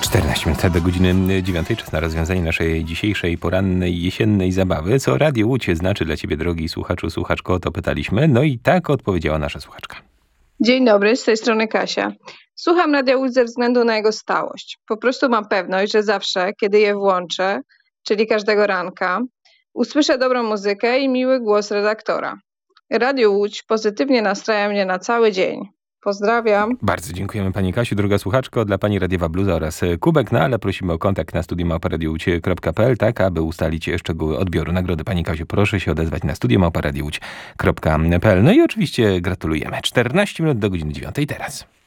14 minut do godziny 9. Czas na rozwiązanie naszej dzisiejszej porannej, jesiennej zabawy. Co Radio Łódź znaczy dla ciebie, drogi słuchaczu, słuchaczko? O to pytaliśmy. No i tak odpowiedziała nasza słuchaczka. Dzień dobry, z tej strony Kasia. Słucham Radia Łódź ze względu na jego stałość. Po prostu mam pewność, że zawsze, kiedy je włączę, czyli każdego ranka, usłyszę dobrą muzykę i miły głos redaktora. Radio Łódź pozytywnie nastraja mnie na cały dzień. Pozdrawiam. Bardzo dziękujemy pani Kasiu. Druga słuchaczko, dla pani Radiowa Bluza oraz kubek, no ale prosimy o kontakt na studiomałpa.radiowódź.pl, tak aby ustalić szczegóły odbioru nagrody. Pani Kasiu, proszę się odezwać na studiomałpa.radiowódź.pl. No i oczywiście gratulujemy. 14 minut do godziny 9 teraz.